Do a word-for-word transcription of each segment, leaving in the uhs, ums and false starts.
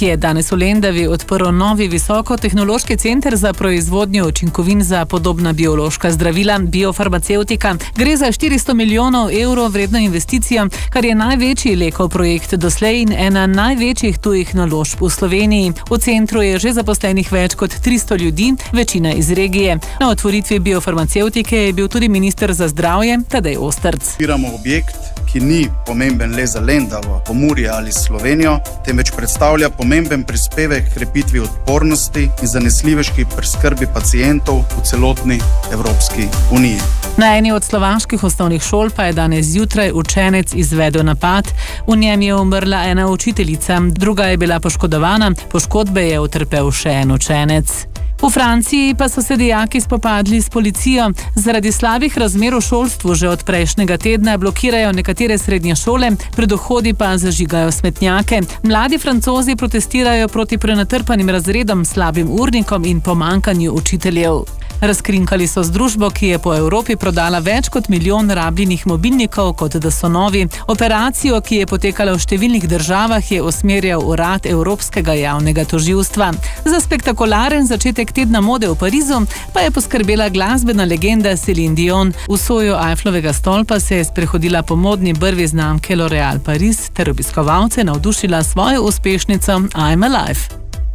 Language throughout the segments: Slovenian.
ki je danes v Lendavi odprl novi visokotehnološki center za proizvodnjo učinkovin za podobna biološka zdravila, biofarmacevtika. Gre za štiristo milijonov evrov vredno investicijo, kar je največji Lekov projekt doslej in ena največjih tujih naložb v Sloveniji. V centru je že zaposlenih več kot tristo ljudi, večina iz regije. Na otvoritvi biofarmacevtike je bil tudi minister za zdravje Tadej Ostrc. Odpiramo objekt, ki ni pomemben le za Lendavo, Pomurje ali Slovenijo, temveč predstavlja pomemben prispevek k krepitvi odpornosti in zanesljivejši preskrbi pacientov v celotni Evropski uniji. Na eni od slovaških osnovnih šol pa je danes zjutraj učenec izvedel napad. V njem je umrla ena učiteljica, druga je bila poškodovana, poškodbe je utrpel še en učenec. V Franciji pa so se dijaki spopadli s policijo. Zaradi slabih razmer v šolstvu že od prejšnjega tedna blokirajo nekatere srednje šole, pred vhodi pa zažigajo smetnjake. Mladi Francozi protestirajo proti prenatrpanim razredom, slabim urnikom in pomankanju učiteljev. Razkrinkali so združbo, ki je po Evropi prodala več kot milijon rabljenih mobilnikov, kot da so novi. Operacijo, ki je potekala v številnih državah, je usmerjal urad Evropskega javnega tožilstva. Za spektakularen začetek tedna mode v Parizu pa je poskrbela glasbena legenda Celine Dion. V soju Eifflovega stolpa se je sprehodila po modni brvi znamke L'Oréal Paris ter obiskovalce navdušila svojo uspešnico I'm Alive.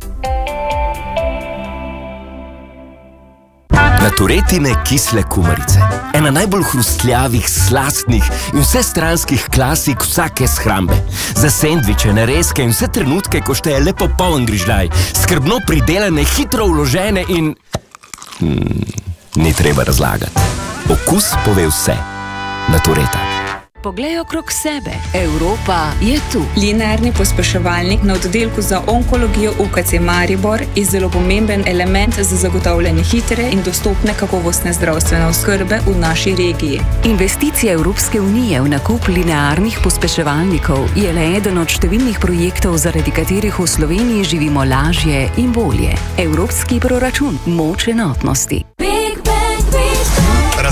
Naturetine kisle kumarice. Ena najbolj hrustljavih, slastnih in vsestranskih klasik vsake shrambe. Za sendviče, narezke in vse trenutke, ko šteje le popoln grižljaj. Skrbno pridelane, hitro vložene in... Hmm, ni treba razlagati. Okus pove vse. Natureta. Poglej okrog sebe. Evropa je tu. Linearni pospeševalnik na oddelku za onkologijo U K C Maribor je zelo pomemben element za zagotavljanje hitre in dostopne kakovostne zdravstvene oskrbe v naši regiji. Investicija Evropske unije v nakup linearnih pospeševalnikov je le eden od številnih projektov, zaradi katerih v Sloveniji živimo lažje in bolje. Evropski proračun, moč enotnosti.